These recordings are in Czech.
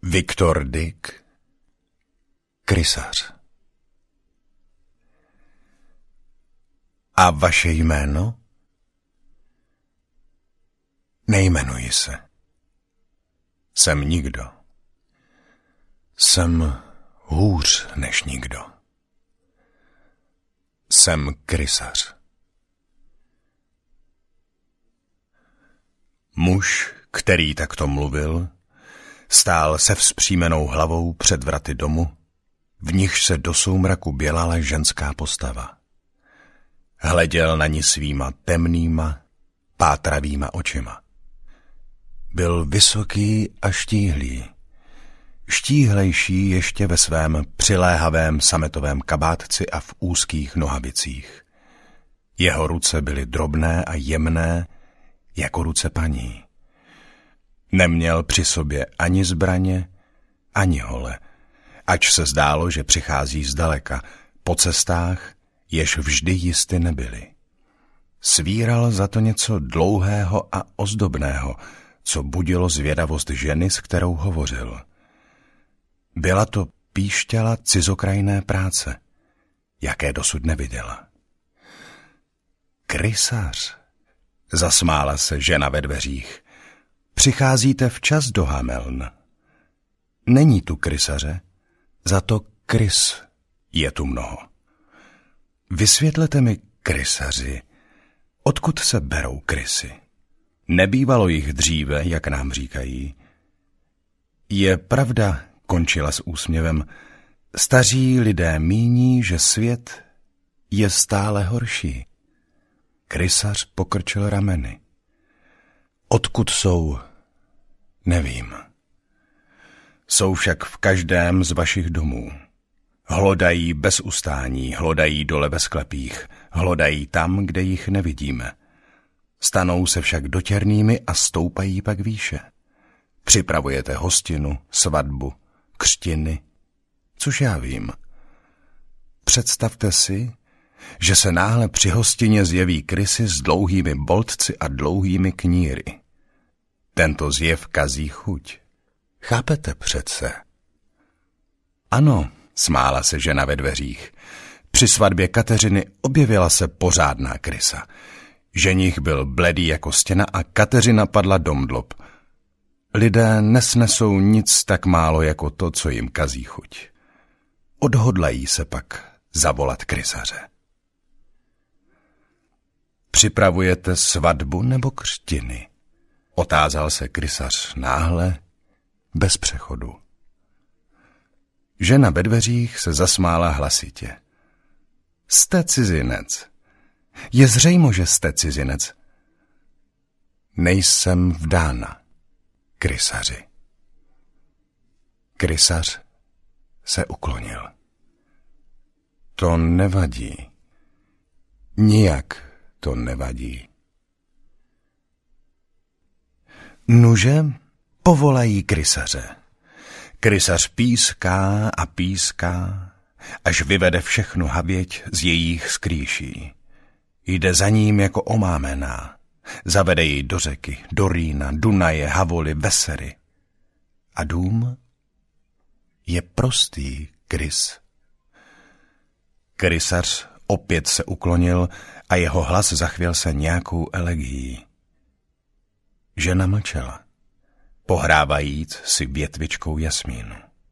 Viktor Dyk, Krysař. A vaše jméno? Nejmenuji se. Jsem nikdo. Jsem hůř než nikdo. Jsem krysař. Muž, který takto mluvil, stál se vzpřímenou hlavou před vraty domu, v nichž se do soumraku bělala ženská postava. Hleděl na ni svýma temnýma, pátravýma očima. Byl vysoký a štíhlý, štíhlejší ještě ve svém přiléhavém sametovém kabátci a v úzkých nohavicích. Jeho ruce byly drobné a jemné, jako ruce paní. Neměl při sobě ani zbraně, ani hole, ač se zdálo, že přichází zdaleka, po cestách, jež vždy jisty nebyly. Svíral za to něco dlouhého a ozdobného, co budilo zvědavost ženy, s kterou hovořil. Byla to píšťala cizokrajné práce, jaké dosud neviděla. Krysař, zasmála se žena ve dveřích. Přicházíte včas do Hameln. Není tu krysaře, za to krys je tu mnoho. Vysvětlete mi, krysaři, odkud se berou krysy? Nebývalo jich dříve, jak nám říkají. Je pravda, končila s úsměvem, staří lidé míní, že svět je stále horší. Krysař pokrčil rameny. Odkud jsou, nevím. Jsou však v každém z vašich domů. Hlodají bez ustání, hlodají dole ve sklepích, hlodají tam, kde jich nevidíme. Stanou se však dotěrnými a stoupají pak výše. Připravujete hostinu, svatbu, křtiny, což já vím. Představte si, že se náhle při hostině zjeví krysy s dlouhými boltci a dlouhými kníry. Tento zjev kazí chuť. Chápete přece? Ano, smála se žena ve dveřích. Při svatbě Kateřiny objevila se pořádná krysa. Ženich byl bledý jako stěna a Kateřina padla do mdlob. Lidé nesnesou nic tak málo jako to, co jim kazí chuť. Odhodlají se pak zavolat krysaře. Připravujete svatbu nebo křtiny? Otázal se krysař náhle, bez přechodu. Žena ve dveřích se zasmála hlasitě. Jste cizinec. Je zřejmo, že jste cizinec. Nejsem vdána, krysaři. Krysař se uklonil. To nevadí. Nijak to nevadí. Nuže, povolají krysaře. Krysař píská a píská, až vyvede všechnu haběť z jejich skrýší. Jde za ním jako omámená. Zavede jej do řeky, do Rýna, Dunaje, Havoly, Vesery. A dům je prostý krys. Krysař opět se uklonil a jeho hlas zachvěl se nějakou elegií. Žena mlčela, pohrávajíc si větvičkou jasmínu.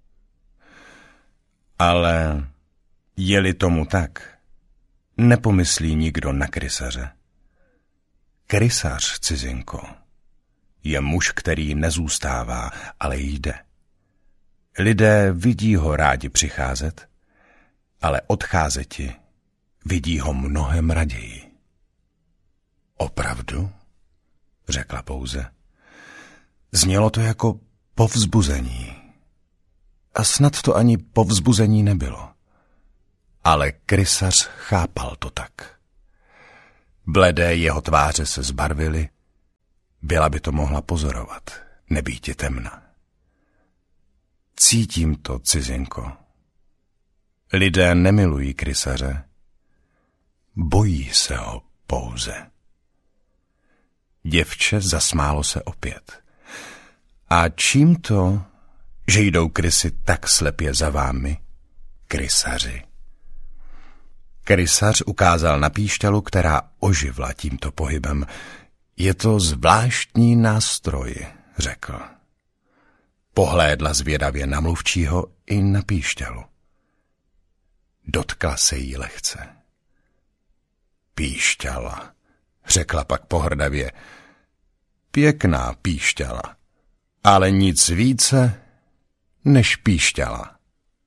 Ale je-li tomu tak, nepomyslí nikdo na krysaře. Krysař, cizinko, je muž, který nezůstává, ale jde. Lidé vidí ho rádi přicházet, ale odcházeti vidí ho mnohem raději. Opravdu? Řekla pouze. Znělo to jako povzbuzení. A snad to ani povzbuzení nebylo. Ale krysař chápal to tak. Bledé jeho tváře se zbarvily, byla by to mohla pozorovat, nebýti temna. Cítím to, cizinko. Lidé nemilují krysaře, bojí se ho pouze. Děvče zasmálo se opět. A čím to, že jdou krysy tak slepě za vámi, krysaři. Krysař ukázal na píšťalu, která oživla tímto pohybem. Je to zvláštní nástroj, řekl. Pohlédla zvědavě na mluvčího i na píšťalu. Dotkla se jí lehce. Píšťala, řekla pak pohrdavě. Pěkná píšťala, ale nic více než píšťala.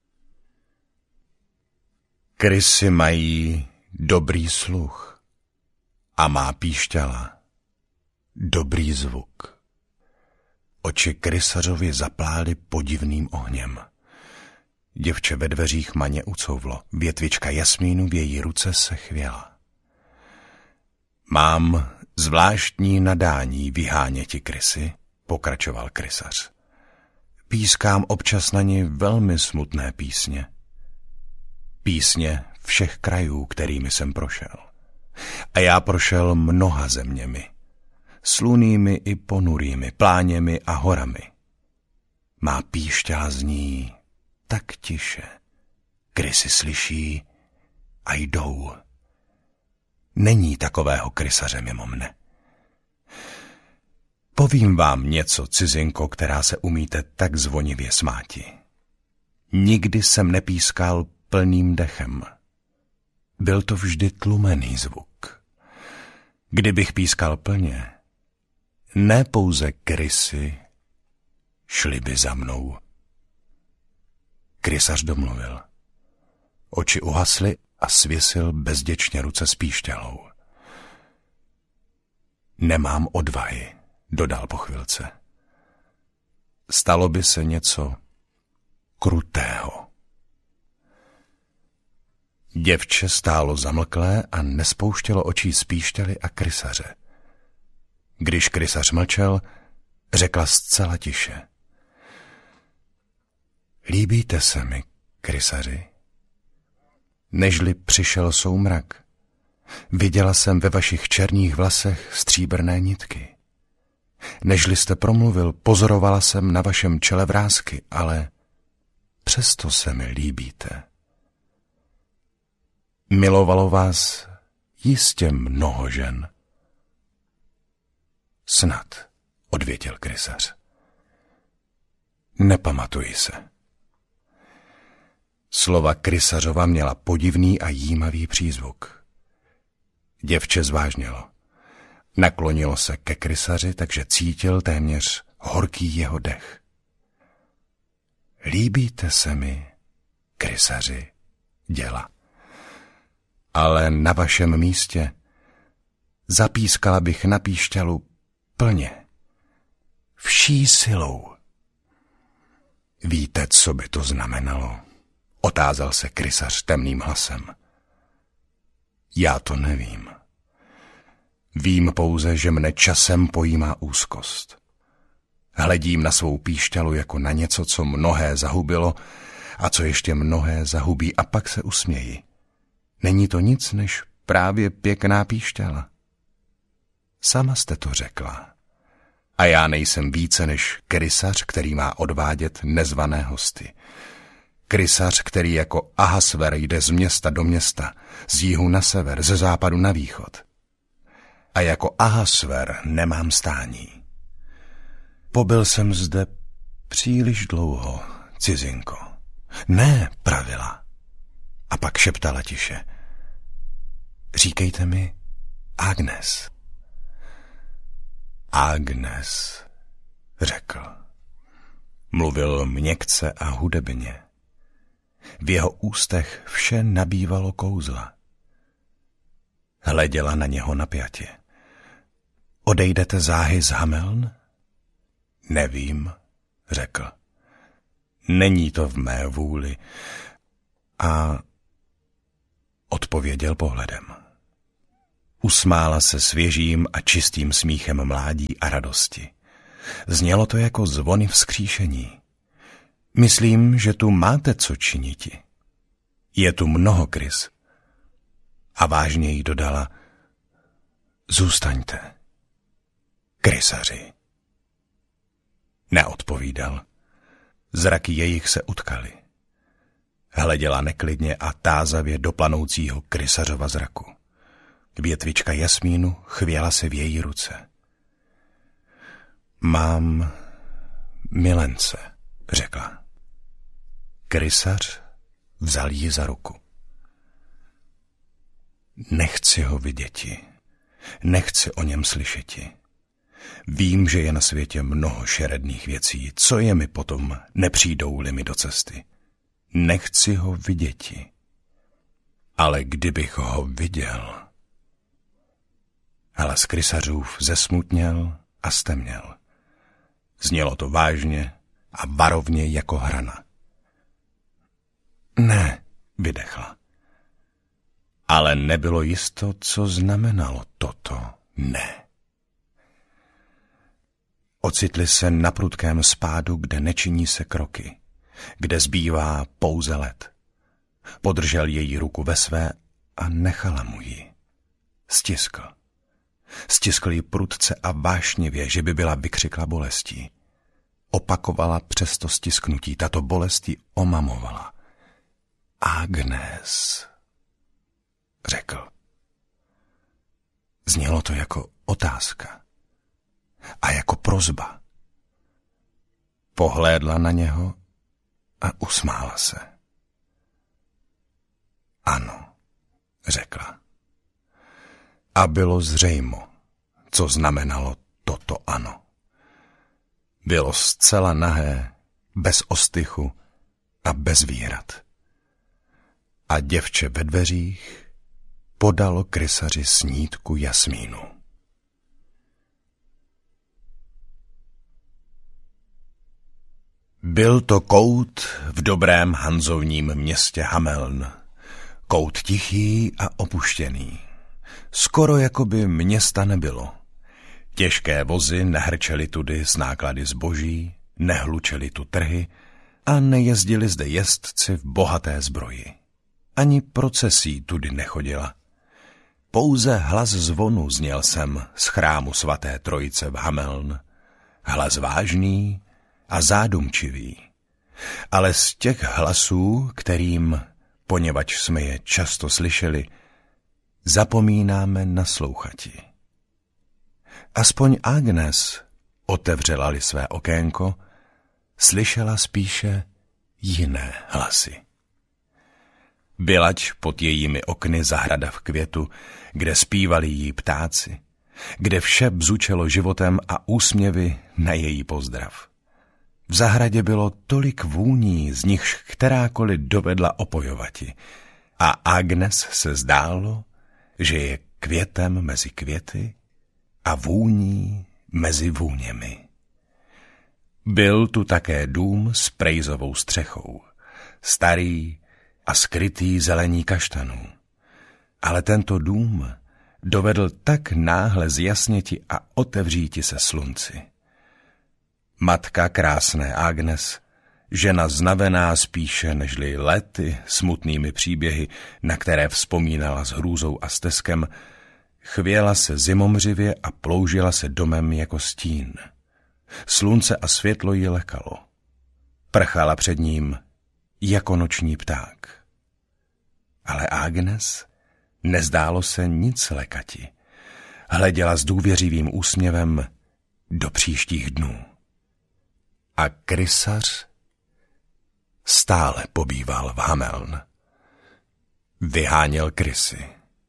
Krysy mají dobrý sluch a má píšťala dobrý zvuk. Oči krysařovi zaplály podivným ohněm. Děvče ve dveřích maně ucouvlo, větvička jasmínu v její ruce se chvěla. Mám zvláštní nadání vyháněti krysy, pokračoval krysař. Pískám občas na ni velmi smutné písně. Písně všech krajů, kterými jsem prošel. A já prošel mnoha zeměmi. Slunými i ponurými, pláněmi a horami. Má píšťala zní tak tiše. Krysy slyší a jdou. Není takového krysaře mimo mne. Povím vám něco, cizinko, která se umíte tak zvonivě smáti. Nikdy jsem nepískal plným dechem. Byl to vždy tlumený zvuk. Kdybych pískal plně, ne pouze krysy šly by za mnou. Krysař domluvil. Oči uhasly a svěsil bezděčně ruce s píšťalou. Nemám odvahy, dodal po chvilce. Stalo by se něco krutého. Děvče stálo zamlklé a nespouštělo očí z píšťaly a krysaře. Když krysař mlčel, řekla zcela tiše. Líbíte se mi, krysaři? Nežli přišel soumrak, viděla jsem ve vašich černých vlasech stříbrné nitky. Nežli jste promluvil, pozorovala jsem na vašem čele vrásky, ale přesto se mi líbíte. Milovalo vás jistě mnoho žen. Snad, odvětil krysař. Nepamatuji se. Slova krysařova měla podivný a jímavý přízvuk. Děvče zvážnilo. Naklonilo se ke krysaři, takže cítil téměř horký jeho dech. Líbíte se mi, krysaři, děla. Ale na vašem místě zapískala bych na píšťalu plně, vší silou. Víte, co by to znamenalo? Otázal se krysař temným hlasem. Já to nevím. Vím pouze, že mne časem pojímá úzkost. Hledím na svou píšťalu jako na něco, co mnohé zahubilo a co ještě mnohé zahubí, a pak se usměji. Není to nic než právě pěkná píšťala. Sama jste to řekla. A já nejsem více než krysař, který má odvádět nezvané hosty. Krysař, který jako Ahasver jde z města do města, z jihu na sever, ze západu na východ. A jako Ahasver nemám stání. Pobyl jsem zde příliš dlouho, cizinko. Ne, pravila. A pak šeptala tiše. Říkejte mi Agnes. Agnes, řekl. Mluvil měkce a hudebně. V jeho ústech vše nabývalo kouzla. Hleděla na něho napjatě. Odejdete záhy z Hameln? Nevím, řekl. Není to v mé vůli. A odpověděl pohledem. Usmála se svěžím a čistým smíchem mládí a radosti. Znělo to jako zvony vzkříšení. Myslím, že tu máte co činiti. Je tu mnoho krys. A vážně jí dodala, zůstaňte, krysaři. Neodpovídal. Zraky jejich se utkaly. Hleděla neklidně a tázavě do planoucího Krysařova zraku. Větvička jasmínu chvěla se v její ruce. Mám milence, řekla. Krysař vzal ji za ruku. Nechci ho viděti, nechci o něm slyšeti. Vím, že je na světě mnoho šeredných věcí, co je mi potom, nepřijdou-li mi do cesty. Nechci ho viděti. Ale kdybych ho viděl... Hlas Krysařův zesmutněl a stemněl. Znělo to vážně a varovně jako hrana. Ne, vydechla. Ale nebylo jisto, co znamenalo toto ne. Ocitli se na prudkém spádu, kde nečiní se kroky, kde zbývá pouze led. Podržel její ruku ve své a nechala mu ji. Stiskl. Stiskl ji prudce a vášnivě, že by byla vykřikla bolestí. Opakovala přes to stisknutí, tato bolest ji omamovala. Agnes, řekl. Znělo to jako otázka a jako prosba. Pohlédla na něho a usmála se. Ano, řekla. A bylo zřejmo, co znamenalo toto ano. Bylo zcela nahé, bez ostychu a bez výhrad. A děvče ve dveřích podalo Krysaři snídku jasmínu. Byl to kout v dobrém hanzovním městě Hameln. Kout tichý a opuštěný. Skoro jako by města nebylo. Těžké vozy nehrčely tudy s náklady zboží, nehlučely tu trhy a nejezdili zde jezdci v bohaté zbroji. Ani procesí tudy nechodila. Pouze hlas zvonu zněl sem z chrámu svaté Trojice v Hameln. Hlas vážný a zádumčivý. Ale z těch hlasů, kterým, poněvadž jsme je často slyšeli, zapomínáme naslouchati. Aspoň Agnes, otevřela-li své okénko, slyšela spíše jiné hlasy. Bylač pod jejími okny zahrada v květu, kde zpívali jí ptáci, kde vše bzučelo životem a úsměvy na její pozdrav. V zahradě bylo tolik vůní, z nichž kterákoliv dovedla opojovati, a Agnes se zdálo, že je květem mezi květy a vůní mezi vůněmi. Byl tu také dům s prejzovou střechou, starý a skrytý zelení kaštanů. Ale tento dům dovedl tak náhle zjasněti a otevříti se slunci. Matka krásné Agnes, žena znavená spíše nežli lety smutnými příběhy, na které vzpomínala s hrůzou a steskem, chvěla se zimomřivě a ploužila se domem jako stín. Slunce a světlo ji lekalo. Prchala před ním jako noční pták. Ale Agnes nezdálo se nic lekati. Hleděla s důvěřivým úsměvem do příštích dnů. A Krysař stále pobýval v Hameln. Vyháněl krysy.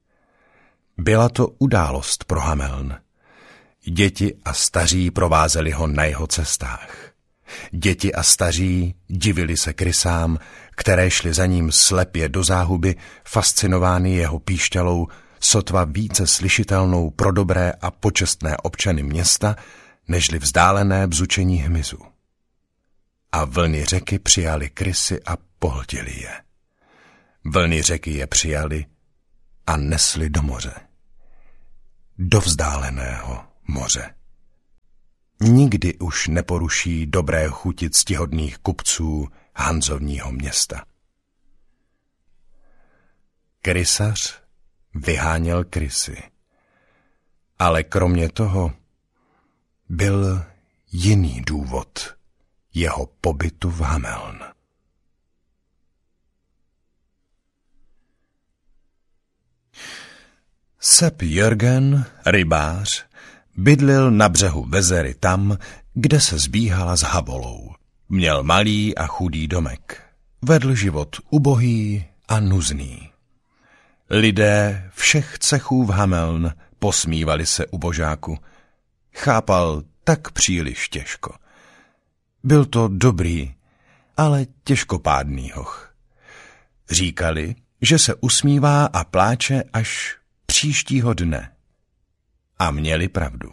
Byla to událost pro Hameln. Děti a staří provázeli ho na jeho cestách. Děti a staří divili se krysám, které šly za ním slepě do záhuby, fascinovány jeho píšťalou, sotva více slyšitelnou pro dobré a počestné občany města, nežli vzdálené bzučení hmyzu. A vlny řeky přijali krysy a pohltili je. Vlny řeky je přijali a nesli do moře. Do vzdáleného moře. Nikdy už neporuší dobré chuti ctihodných kupců hanzovního města. Krysař vyháněl krysy. Ale kromě toho byl jiný důvod, jeho pobytu v Hameln. Sepp Jörgen, rybář, bydlil na břehu Vezery tam, kde se zbíhala s Havolou. Měl malý a chudý domek. Vedl život ubohý a nuzný. Lidé všech cechů v Hameln posmívali se ubožáku. Chápal tak příliš těžko. Byl to dobrý, ale těžkopádný hoch. Říkali, že se usmívá a pláče až příštího dne. A měli pravdu.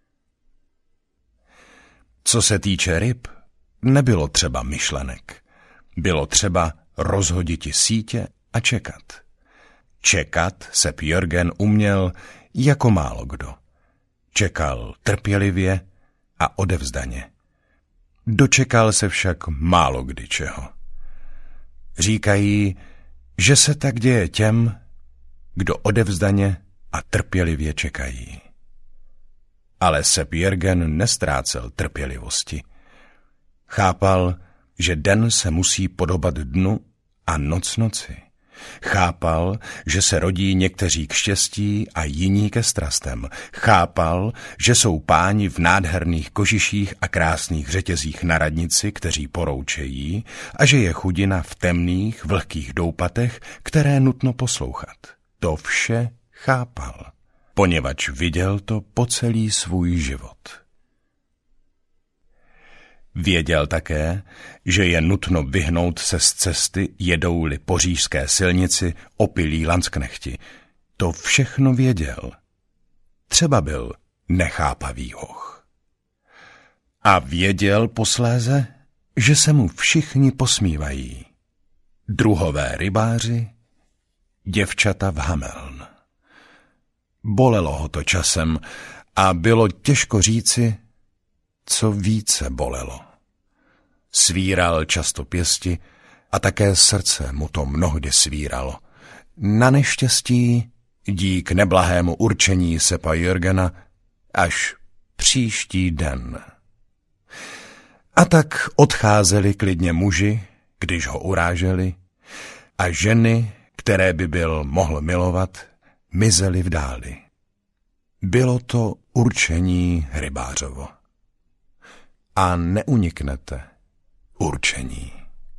Co se týče ryb, nebylo třeba myšlenek. Bylo třeba rozhoditi sítě a čekat. Čekat Sepp Jörgen uměl jako málo kdo. Čekal trpělivě a odevzdaně. Dočekal se však málo kdy čeho. Říkají, že se tak děje těm, kdo odevzdaně a trpělivě čekají. Ale Sepp Jörgen nestrácel trpělivosti. Chápal, že den se musí podobat dnu a noc noci. Chápal, že se rodí někteří k štěstí a jiní ke strastem. Chápal, že jsou páni v nádherných kožiších a krásných řetězích na radnici, kteří poroučejí, a že je chudina v temných, vlhkých doupatech, které nutno poslouchat. To vše chápal, poněvadž viděl to po celý svůj život. Věděl také, že je nutno vyhnout se z cesty, jedou-li po říšské silnici opilí lansknechti. To všechno věděl. Třeba byl nechápavý hoch. A věděl posléze, že se mu všichni posmívají. Druhové rybáři, děvčata v Hameln. Bolelo ho to časem a bylo těžko říci, co více bolelo. Svíral často pěsti a také srdce mu to mnohdy svíralo. Na neštěstí, dík neblahému určení Seppa Jörgena, až příští den. A tak odcházeli klidně muži, když ho uráželi, a ženy, které by byl mohl milovat, mizely v dáli. Bylo to určení rybářovo. A neuniknete určení.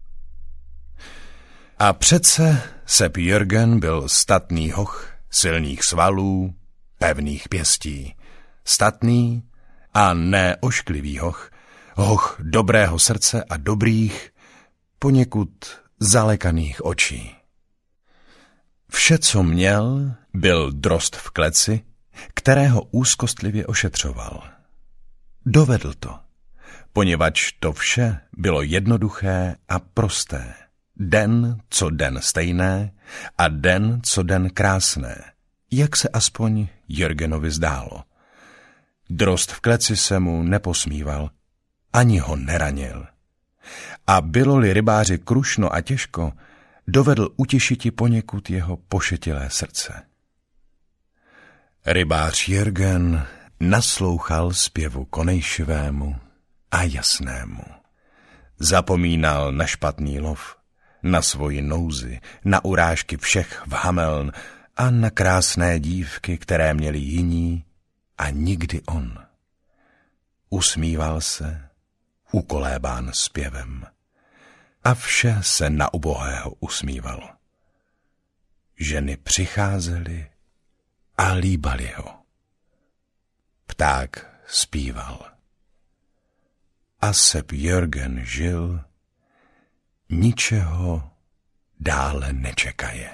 A přece Sepp Jörgen byl statný hoch, silných svalů, pevných pěstí. Statný a ne ošklivý hoch, hoch dobrého srdce a dobrých, poněkud zalekaných očí. Vše, co měl, byl drost v kleci, kterého úzkostlivě ošetřoval. Dovedl to, poněvadž to vše bylo jednoduché a prosté. Den co den stejné a den co den krásné, jak se aspoň Jörgenovi zdálo. Drost v kleci se mu neposmíval, ani ho neranil. A bylo-li rybáři krušno a těžko, dovedl utěšiti poněkud jeho pošetilé srdce. Rybář Jörgen naslouchal zpěvu konejšivému a jasnému. Zapomínal na špatný lov, na svoji nouzi, na urážky všech v Hameln a na krásné dívky, které měli jiní a nikdy on. Usmíval se, ukolébán zpěvem. A vše se na ubohého usmívalo. Ženy přicházely a líbali ho. Pták zpíval. A Sepp Jörgen žil, ničeho dále nečekaje.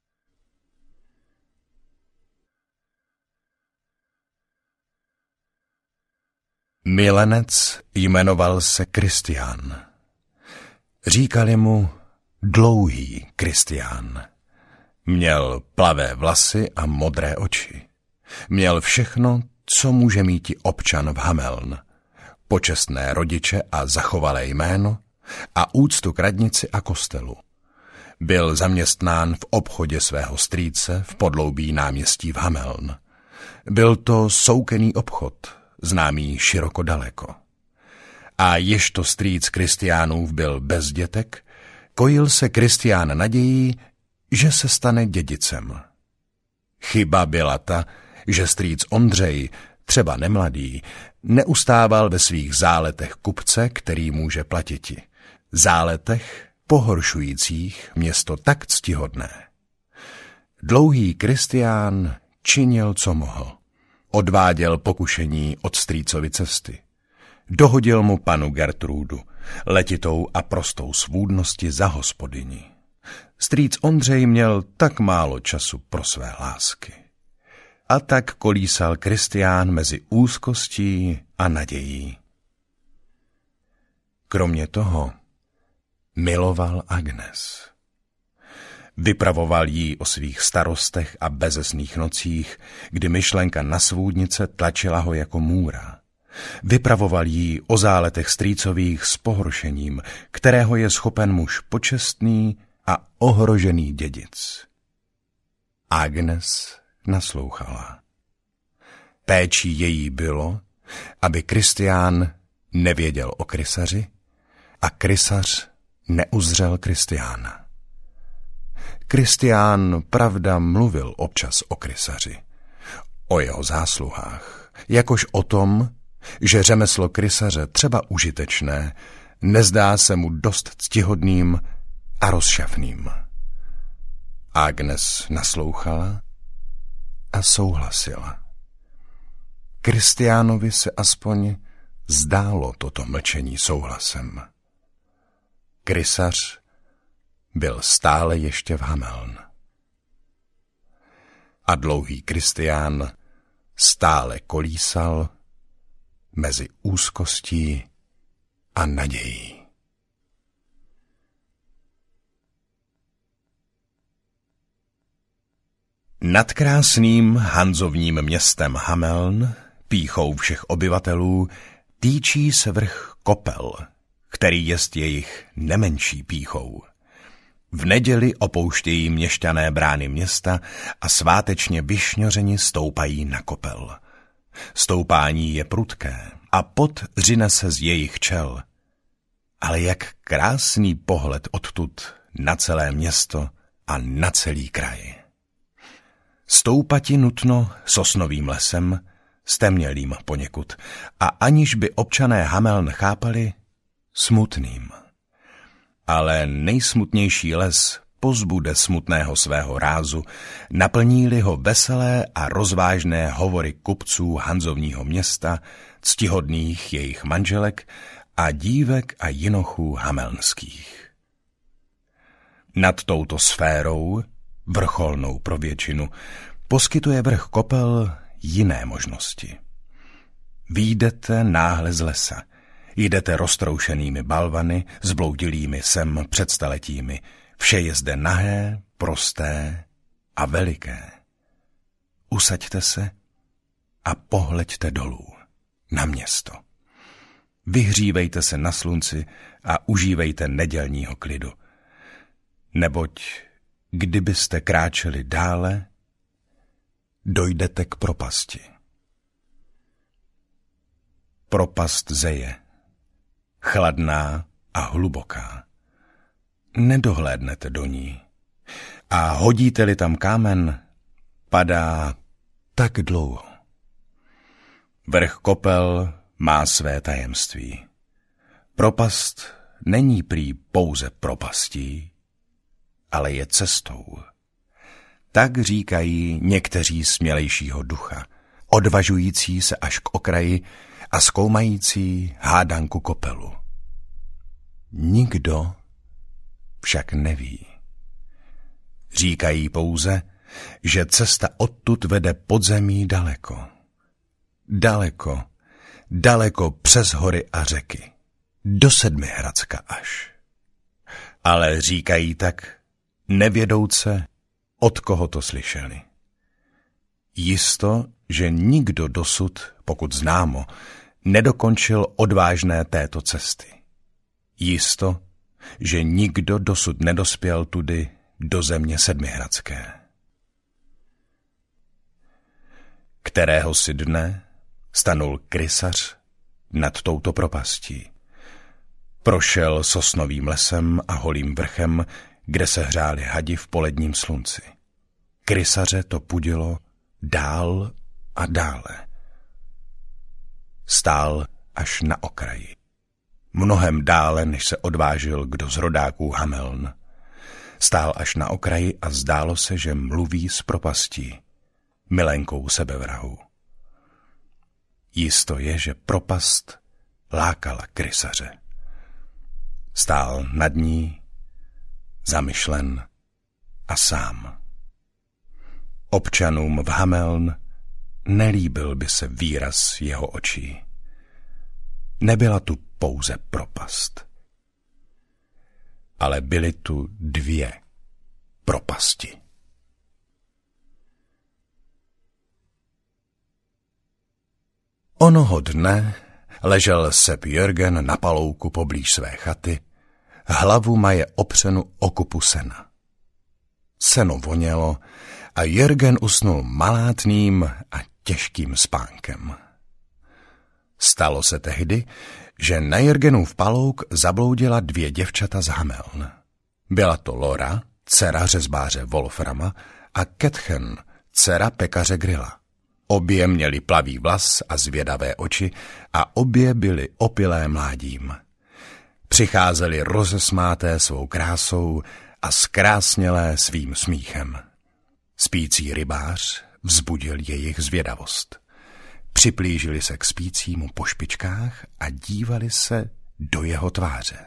Milenec jmenoval se Kristián. Říkali mu Dlouhý Kristián. Měl plavé vlasy a modré oči. Měl všechno, co může míti občan v Hameln. Počestné rodiče a zachovalé jméno a úctu k radnici a kostelu. Byl zaměstnán v obchodě svého strýce v podloubí náměstí v Hameln. Byl to soukenný obchod, známý široko daleko. A ježto strýc Kristiánův byl bez dětek, kojil se Kristián nadějí, že se stane dědicem. Chyba byla ta, že strýc Ondřej, třeba nemladý, neustával ve svých záletech kupce, který může platiti. Záletech pohoršujících město tak ctihodné. Dlouhý Kristián činil, co mohl. Odváděl pokušení od strýcovi cesty. Dohodil mu panu Gertrúdu, letitou a prostou svůdnosti za hospodyni. Strýc Ondřej měl tak málo času pro své lásky. A tak kolísal Kristián mezi úzkostí a nadějí. Kromě toho miloval Agnes. Vypravoval jí o svých starostech a bezesných nocích, kdy myšlenka na svůdnice tlačila ho jako můra. Vypravoval jí o záletech strýcových s pohoršením, kterého je schopen muž počestný a ohrožený dědic. Agnes naslouchala. Péčí její bylo, aby Kristián nevěděl o krysaři a krysař neuzřel Kristiána. Kristián, pravda, mluvil občas o krysaři, o jeho zásluhách, jakož o tom, že řemeslo krysaře třeba užitečné, nezdá se mu dost ctihodným a rozšafným. Agnes naslouchala a souhlasila. Kristiánovi se aspoň zdálo toto mlčení souhlasem. Krysař byl stále ještě v Hameln. A dlouhý Kristián stále kolísal mezi úzkostí a nadějí. Nad krásným hanzovním městem Hameln, pýchou všech obyvatelů, týčí se vrch Kopel, který jest jejich nemenší pýchou. V neděli opouštějí měšťané brány města a svátečně vyšňořeni stoupají na Kopel. Stoupání je prudké a pot řine se z jejich čel. Ale jak krásný pohled odtud na celé město a na celý kraj. Stoupati nutno sosnovým lesem, stemnělým poněkud, a aniž by občané Hameln chápali, smutným. Ale nejsmutnější les pozbude smutného svého rázu, naplní-li ho veselé a rozvážné hovory kupců hanzovního města, ctihodných jejich manželek a dívek a jinochů hamelnských. Nad touto sférou, vrcholnou pro většinu, poskytuje vrch Kopel jiné možnosti. Vyjdete náhle z lesa, jdete roztroušenými balvany, zbloudilými sem před staletími, vše je zde nahé, prosté a veliké. Usaďte se a pohleďte dolů, na město. Vyhřívejte se na slunci a užívejte nedělního klidu. Neboť kdybyste kráčeli dále, dojdete k propasti. Propast zeje, chladná a hluboká. Nedohlédnete do ní. A hodíte-li tam kámen, padá tak dlouho. Vrch Kopel má své tajemství. Propast není prý pouze propastí, ale je cestou. Tak říkají někteří smělejšího ducha, odvažující se až k okraji a zkoumající hádanku Kopelu. Nikdo však neví. Říkají pouze, že cesta odtud vede podzemí daleko. Daleko, daleko přes hory a řeky. Do Sedmihradska až. Ale říkají tak nevědouce, od koho to slyšeli. Jisto, že nikdo dosud, pokud známo, nedokončil odvážné této cesty. Jisto, že nikdo dosud nedospěl tudy do země Sedmihradské. Kterého si dne stanul krysař nad touto propastí Prošel sosnovým lesem a holým vrchem, kde se hřáli hadi v poledním slunci. Krysaře to pudilo dál a dále. Stál až na okraji. Mnohem dále, než se odvážil kdo z rodáků Hameln. Stál až na okraji a zdálo se, že mluví s propastí, milenkou sebevrahu. Jisto je, že propast lákala Krysaře. Stál nad ní, zamyšlen a sám. Občanům v Hameln nelíbil by se výraz jeho očí. Nebyla tu pouze propast, ale byly tu dvě propasti. Onoho dne ležel Sepp Jörgen na palouku poblíž své chaty, hlavu maje opřenu o kupu sena. Seno vonělo a Jörgen usnul malátným a těžkým spánkem. Stalo se tehdy, že na Jörgenův palouk zabloudila dvě děvčata z Hameln. Byla to Lora, dcera řezbáře Wolframa, a Ketchen, dcera pekaře Grilla. Obě měly plavý vlas a zvědavé oči a obě byly opilé mládím. Přicházely rozesmáté svou krásou a zkrásnělé svým smíchem. Spící rybář vzbudil jejich zvědavost. Připlížili se k spícímu po špičkách a dívali se do jeho tváře.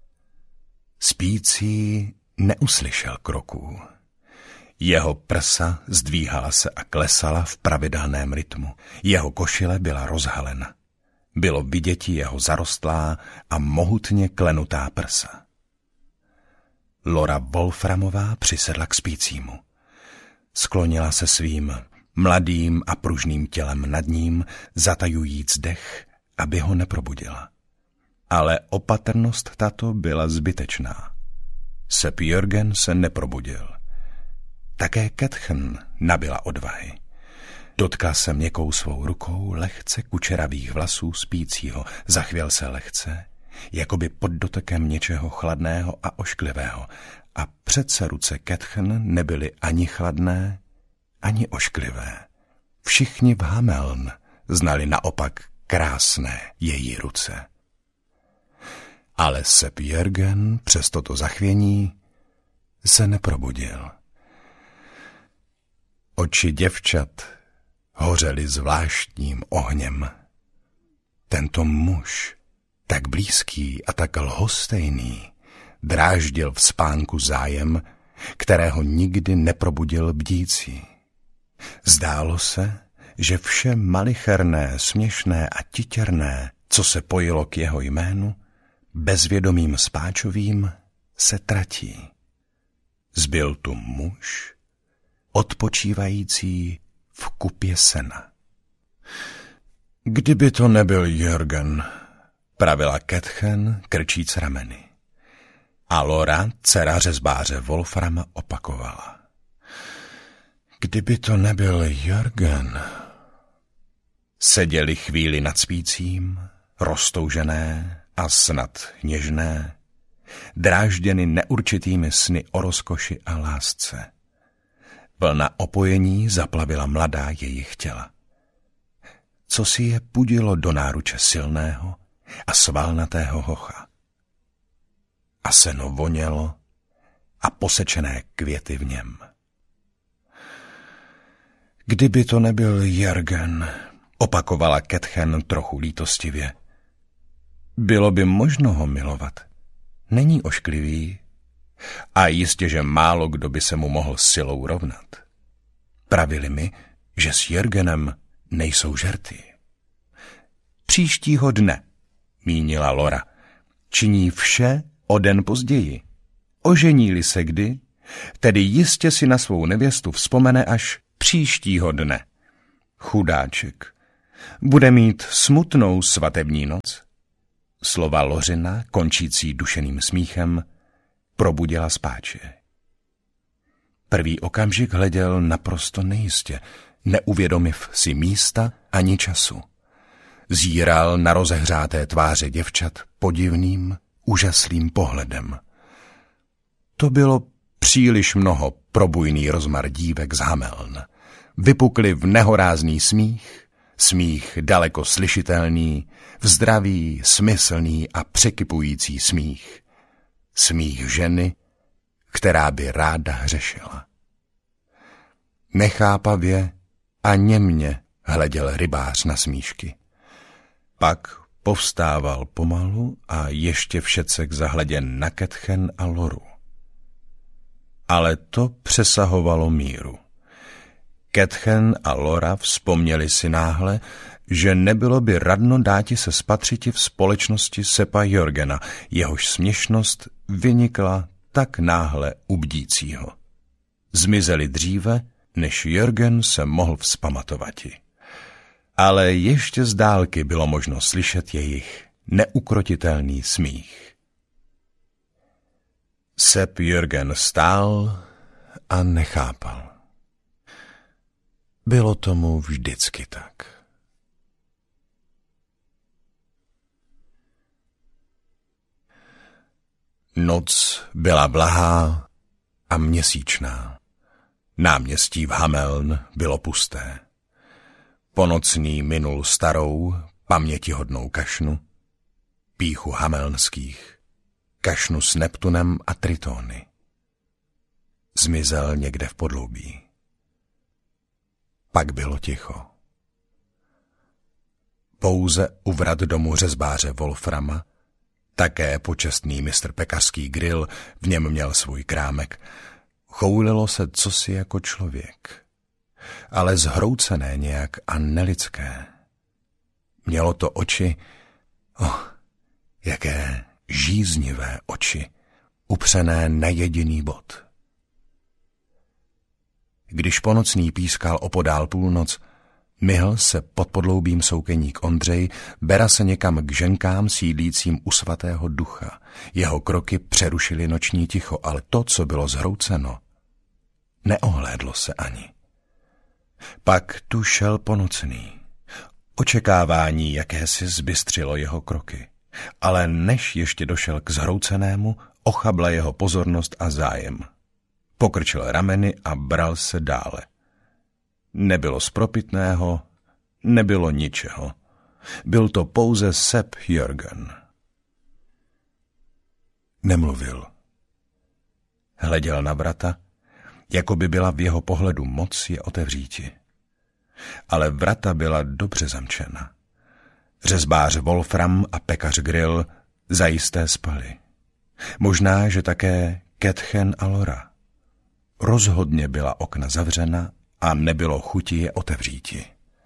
Spící neuslyšel kroků. Jeho prsa zdvíhala se a klesala v pravidelném rytmu. Jeho košile byla rozhalena. Bylo viděti jeho zarostlá a mohutně klenutá prsa. Lora Wolframová přisedla k spícímu. Sklonila se svým mladým a pružným tělem nad ním, zatajujíc dech, aby ho neprobudila. Ale opatrnost tato byla zbytečná. Sepp Jörgen se neprobudil. Také Ketchen nabyla odvahy. Dotkla se měkkou svou rukou lehce kučeravých vlasů spícího, zachvěl se lehce, jakoby pod dotekem něčeho chladného a ošklivého, a přece ruce Ketchen nebyly ani chladné, ani ošklivé. Všichni v Hameln znali naopak krásné její ruce. Ale Sepp Jörgen přes toto zachvění se neprobudil. Oči děvčat hořely zvláštním ohněm. Tento muž, tak blízký a tak lhostejný, dráždil v spánku zájem, kterého nikdy neprobudil bdící. Zdálo se, že vše malicherné, směšné a titěrné, co se pojilo k jeho jménu, bezvědomým spáčovým, se tratí. Zbyl tu muž, odpočívající v kupě sena. Kdyby to nebyl Jörgen, pravila Ketchen, krčíc rameny. A Lora, dcera řezbáře Wolframa, opakovala. Kdyby to nebyl Jörgen. Seděli chvíli nad spícím, roztoužené a snad něžné, drážděny neurčitými sny o rozkoši a lásce. Vlna opojení zaplavila mladá jejich těla. Co si je pudilo do náruče silného a svalnatého hocha. A seno vonělo a posečené květy v něm. Kdyby to nebyl Jörgen, opakovala Ketchen trochu lítostivě. Bylo by možno ho milovat. Není ošklivý a jistě, že málo kdo by se mu mohl silou rovnat. Pravili mi, že s Jörgenem nejsou žerty. Příštího dne, mínila Lora, činí vše o den později. Ožení-li se kdy, tedy jistě si na svou nevěstu vzpomene až příštího dne. Chudáček, bude mít smutnou svatební noc. Slova Lořina, končící dušeným smíchem, probudila spáče. Prvý okamžik hleděl naprosto nejistě, neuvědomiv si místa ani času. Zíral na rozehřáté tváře děvčat podivným, úžaslým pohledem. To bylo příliš mnoho pro bujný rozmar dívek z Hameln. Vypukli v nehorázný smích daleko slyšitelný, v zdravý, smyslný a překypující smích. Smích ženy, která by ráda hřešila. Nechápavě a němně hleděl rybář na smíšky. Pak povstával pomalu a ještě všecek zahleděn na Kätchen a Loru. Ale to přesahovalo míru. Kätchen a Lora vzpomněli si náhle, že nebylo by radno dáti se spatřiti v společnosti Seppa Jörgena, jehož směšnost vynikla tak náhle u bdícího. Zmizeli dříve, než Jörgen se mohl vzpamatovati. Ale ještě z dálky bylo možno slyšet jejich neukrotitelný smích. Sepp Jörgen stál a nechápal. Bylo tomu vždycky tak. Noc byla blahá a měsíčná. Náměstí v Hameln bylo pusté. Ponocný minul starou, pamětihodnou kašnu, pýchu hamelnských, kašnu s Neptunem a Tritony. Zmizel někde v podloubí. Pak bylo ticho. Pouze u vrat domu řezbáře Wolframa, také počestný mistr pekařský Grill, v něm měl svůj krámek, choulilo se cosi jako člověk, ale zhroucené nějak a nelidské. Mělo to oči, jaké žíznivé oči, upřené na jediný bod. Když ponocný pískal opodál půlnoc, myhl se pod podloubím soukeník Ondřej, bera se někam k ženkám sídlícím u svatého ducha. Jeho kroky přerušily noční ticho, ale to, co bylo zhrouceno, neohlédlo se ani. Pak tu šel ponocný. Očekávání jakési zbystřilo jeho kroky. Ale než ještě došel k zhroucenému, ochabla jeho pozornost a zájem. Pokrčil rameny a bral se dále. Nebylo spropitného, nebylo ničeho. Byl to pouze Sepp Jörgen. Nemluvil. Hleděl na vrata, jako by byla v jeho pohledu moc je otevříti. Ale vrata byla dobře zamčena. Řezbář Wolfram a pekař Grill zajisté spali. Možná, že také Kätchen a Lora. Rozhodně byla okna zavřena a nebylo chuti je otevříti.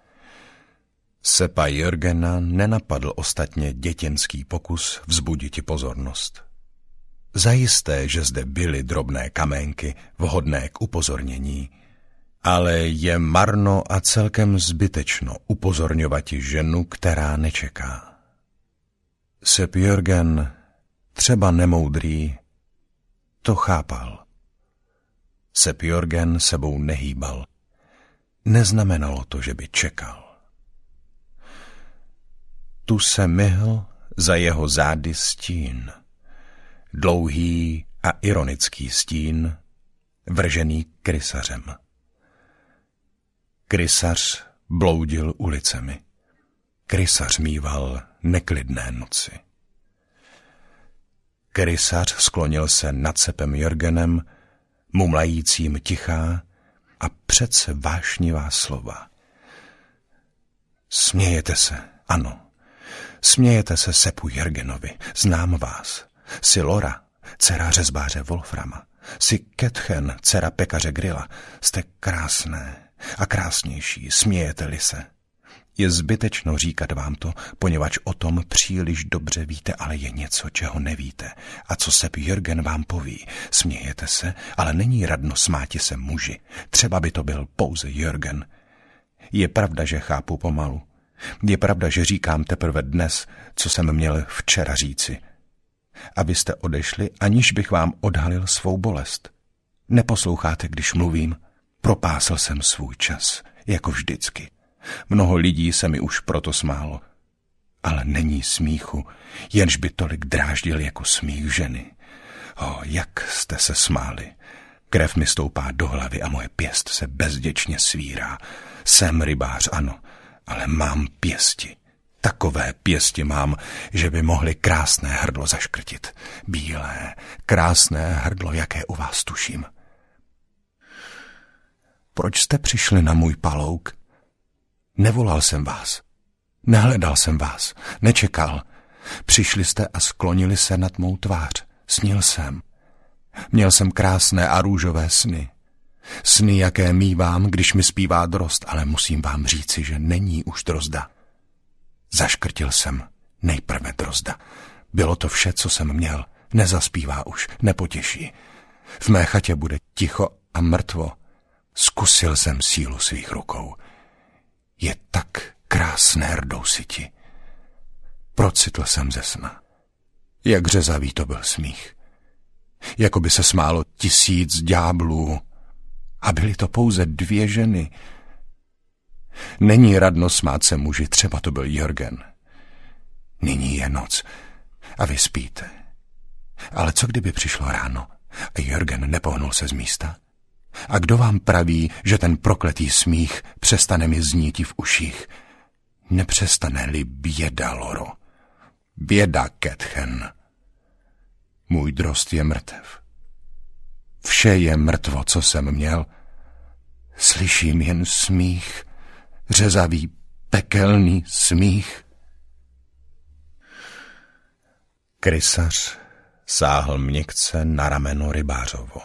Seppa Jörgena nenapadl ostatně dětinský pokus vzbuditi pozornost. Zajisté, že zde byly drobné kaménky vhodné k upozornění, ale je marno a celkem zbytečno upozorňovati ženu, která nečeká. Sepp Jörgen, třeba nemoudrý, to chápal. Sepp Jörgen sebou nehýbal. Neznamenalo to, že by čekal. Tu se myhl za jeho zády stín. Dlouhý a ironický stín, vržený krysařem. Krysař bloudil ulicemi. Krysař mýval neklidné noci. Krysař sklonil se nad Seppem Jörgenem, mumlajícím tichá a přece vášnivá slova. Smějete se, ano. Smějete se Seppu Jörgenovi, znám vás. Jsi Lora, dcera řezbáře Wolframa. Jsi Kätchen, dcera pekaře Grilla. Jste krásné a krásnější, smějete-li se. Je zbytečno říkat vám to, poněvadž o tom příliš dobře víte, ale je něco, čeho nevíte. A co Sepp Jörgen vám poví, smějete se, ale není radno smáti se muži. Třeba by to byl pouze Jörgen. Je pravda, že chápu pomalu. Je pravda, že říkám teprve dnes, co jsem měl včera říci. Abyste odešli, aniž bych vám odhalil svou bolest. Neposloucháte, když mluvím? Propásl jsem svůj čas, jako vždycky. Mnoho lidí se mi už proto smálo. ale není smíchu, jenž by tolik dráždil jako smích ženy. Jak jste se smáli. Krev mi stoupá do hlavy a moje pěst se bezděčně svírá. Jsem rybář, ano, ale mám pěsti. Takové pěsti mám, že by mohly krásné hrdlo zaškrtit. Bílé, krásné hrdlo, jaké u vás tuším. Proč jste přišli na můj palouk? Nevolal jsem vás. Nehledal jsem vás. Nečekal. Přišli jste a sklonili se nad mou tvář. Snil jsem. Měl jsem krásné a růžové sny. Sny, jaké mívám, když mi zpívá drozd, ale musím vám říci, že není už drozda. Zaškrtil jsem nejprve drozda. Bylo to vše, co jsem měl. Nezaspívá už, nepotěší. V mé chatě bude ticho a mrtvo. Zkusil jsem sílu svých rukou. Je tak krásné rdousiti. Procitl jsem ze sna. Jak řezavý to byl smích. Jako by se smálo 1000 ďáblů. A byly to pouze 2 ženy. Není radno smát se muži, třeba to byl Jörgen. Nyní je noc a vy spíte. Ale co kdyby přišlo ráno a Jörgen nepohnul se z místa? A kdo vám praví, že ten prokletý smích přestane mi zníti v uších? Nepřestane-li běda, Loro. Běda, Kätchen. Můj drozd je mrtev. Vše je mrtvo, co jsem měl. Slyším jen smích, řezavý, pekelný smích. Krysař sáhl měkce na rameno rybářovo.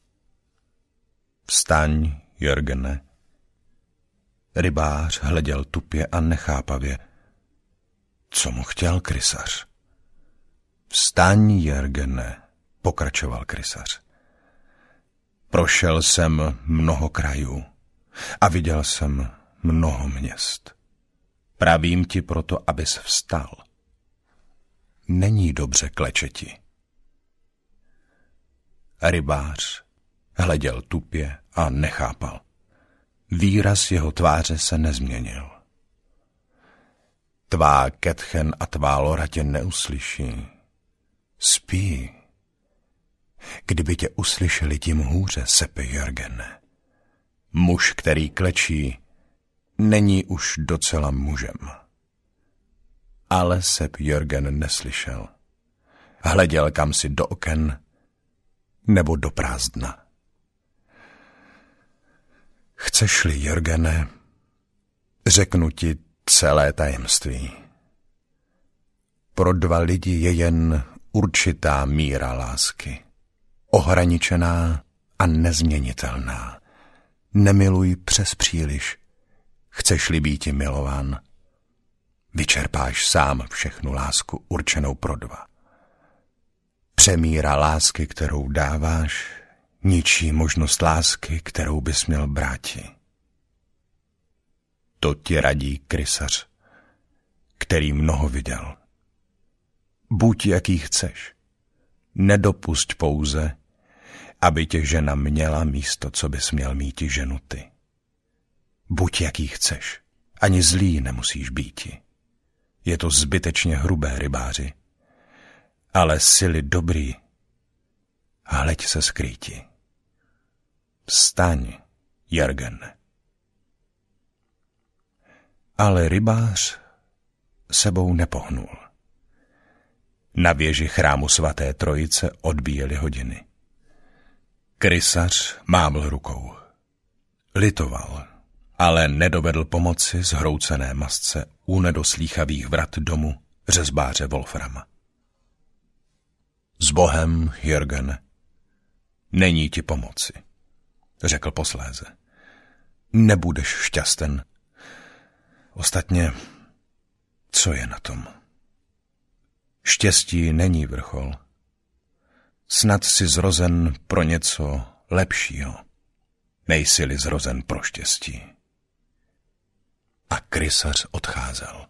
Vstaň, Jörgene. Rybář hleděl tupě a nechápavě. Co mu chtěl krysař? Vstaň, Jörgene, pokračoval krysař. Prošel jsem mnoho krajů a viděl jsem mnoho měst. Pravím ti proto, abys vstal. Není dobře klečeti. Rybář hleděl tupě a nechápal. Výraz jeho tváře se nezměnil. Tvá Kätchen a tvá Lora tě neuslyší. Spí. Kdyby tě uslyšeli, tím hůře, sepe Jörgene. Muž, který klečí, není už docela mužem. Ale sep Jörgen neslyšel. Hleděl kamsi do oken nebo do prázdna. Chceš-li, Jörgene, řeknu ti celé tajemství. Pro 2 lidi je jen určitá míra lásky. Ohraničená a nezměnitelná. Nemiluj přes příliš. Chceš-li býti milován, vyčerpáš sám všechnu lásku určenou pro 2. Přemíra lásky, kterou dáváš, ničí možnost lásky, kterou bys měl bráti. To ti radí krysař, který mnoho viděl. Buď jaký chceš. Nedopusť pouze, aby tě žena měla místo, co bys měl míti ženu ty. Buď jaký chceš, ani zlý nemusíš býti. Je to zbytečně hrubé, rybáři, ale sily dobrý, hleď se skrýti. Vstaň, Jörgen. Ale rybář sebou nepohnul. Na věži chrámu svaté Trojice odbíjely hodiny. Krysař mávl rukou. Litoval, ale nedovedl pomoci zhroucené masce u nedoslýchavých vrat domu řezbáře Wolframa. S Bohem, Jörgen, není ti pomoci, řekl posléze. Nebudeš šťasten. Ostatně, co je na tom? Štěstí není vrchol. Snad jsi zrozen pro něco lepšího. Nejsi-li zrozen pro štěstí. A krysař odcházel.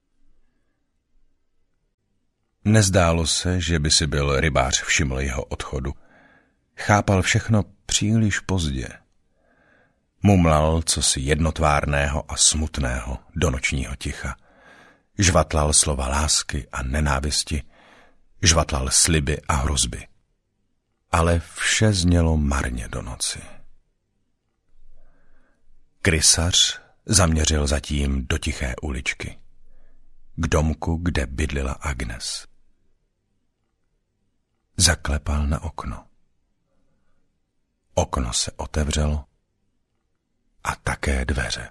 Nezdálo se, že by si byl rybář všiml jeho odchodu. Chápal všechno příliš pozdě. – mumlal cosi jednotvárného a smutného do nočního ticha. žvatlal slova lásky a nenávisti, žvatlal sliby a hrozby. Ale vše znělo marně do noci. Krysař zaměřil zatím do tiché uličky, k domku, kde bydlila Agnes. Zaklepal na okno. Okno se otevřelo a také dveře.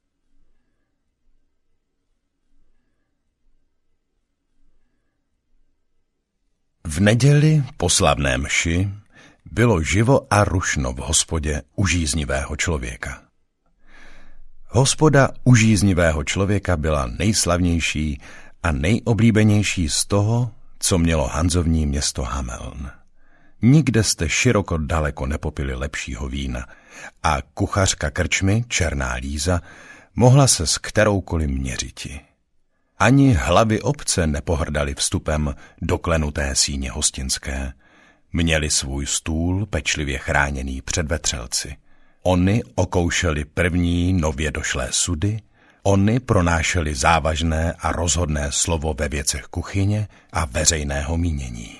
V neděli po slavné mši bylo živo a rušno v hospodě užíznivého člověka. Hospoda užíznivého člověka byla nejslavnější a nejoblíbenější z toho, co mělo hanzovní město Hameln. Nikde jste široko daleko nepopili lepšího vína a kuchařka krčmy, černá Líza, mohla se s kteroukoliv měřiti. Ani hlavy obce nepohrdaly vstupem do klenuté síně hostinské. Měli svůj stůl pečlivě chráněný před vetřelci. Oni okoušeli první nově došlé sudy, oni pronášeli závažné a rozhodné slovo ve věcech kuchyně a veřejného mínění.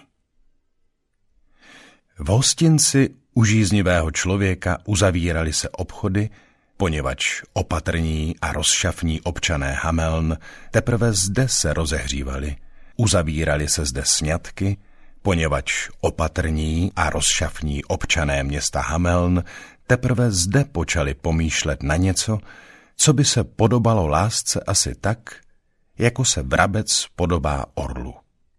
V hostinci užíznivého člověka uzavírali se obchody, poněvadž opatrní a rozšafní občané Hameln teprve zde se rozehřívali, uzavírali se zde sňatky, poněvadž opatrní a rozšafní občané města Hameln teprve zde počali pomýšlet na něco, co by se podobalo lásce asi tak, jako se vrabec podobá orlu.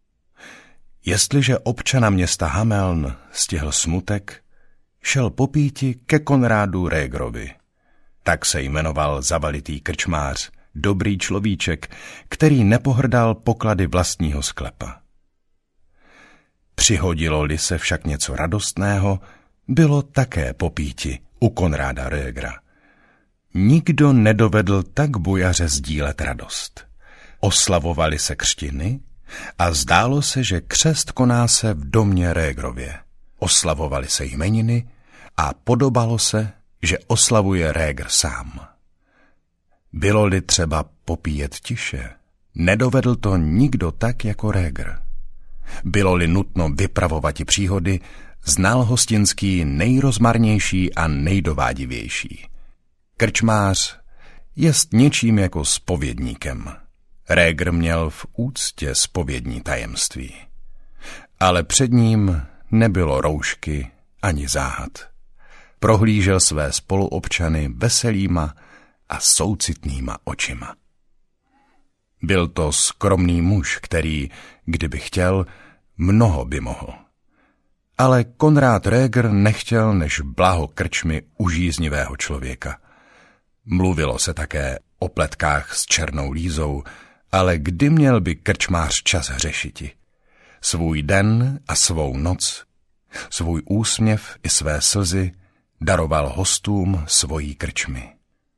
Jestliže občana města Hameln stihl smutek, šel popíti ke Konrádu Régerovi. Tak se jmenoval zavalitý krčmář, dobrý človíček, který nepohrdal poklady vlastního sklepa. Přihodilo-li se však něco radostného, bylo také popíti u Konráda Régera. Nikdo nedovedl tak bujaře sdílet radost. Oslavovali se křtiny a zdálo se, že křest koná se v domě Régerově. Oslavovali se jmeniny a podobalo se, že oslavuje Réger sám. Bylo-li třeba popíjet tiše, nedovedl to nikdo tak jako Réger. Bylo-li nutno vypravovati příhody, znal hostinský nejrozmarnější a nejdovádivější. Krčmář jest něčím jako zpovědníkem. Réger měl v úctě zpovědní tajemství. Ale před ním nebylo roušky ani záhad. Prohlížel své spoluobčany veselýma a soucitnýma očima. Byl to skromný muž, který, kdyby chtěl, mnoho by mohl. Ale Konrád Réger nechtěl než blaho krčmy užíznivého člověka. Mluvilo se také o pletkách s černou Lízou, ale kdy měl by krčmář čas hřešiti? Svůj den a svou noc, svůj úsměv i své slzy daroval hostům svojí krčmy.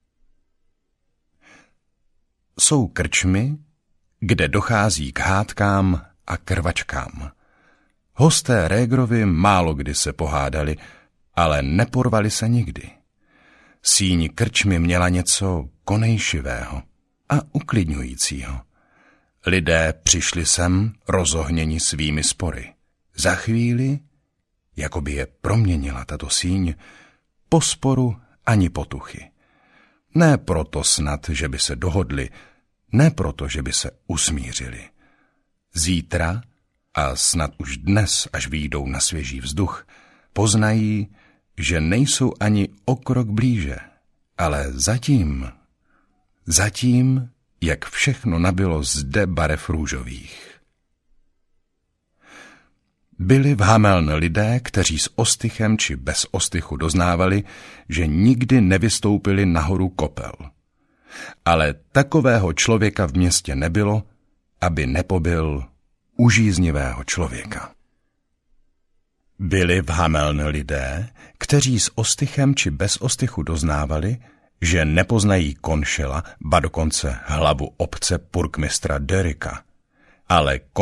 Jsou krčmy, kde dochází k hádkám a krvačkám. Hosté Régerovi málo kdy se pohádali, ale neporvali se nikdy. Síň krčmy měla něco konejšivého a uklidňujícího. Lidé přišli sem rozohněni svými spory. Za chvíli, jako by je proměnila tato síň, po sporu ani potuchy. Ne proto snad, že by se dohodli, ne proto, že by se usmířili. Zítra, a snad už dnes, až vyjdou na svěží vzduch, poznají, že nejsou ani o krok blíže, ale zatím, jak všechno nabylo zde barev růžových. Byli v Hameln lidé, kteří s ostychem či bez ostychu doznávali, že nikdy nevystoupili nahoru Kopel. Ale takového člověka v městě nebylo, aby nepobyl užíznivého člověka. Byli v Hameln lidé, kteří s ostychem či bez ostychu doznávali, že nepoznají konšela, ba dokonce hlavu obce purkmistra Dörrika, ale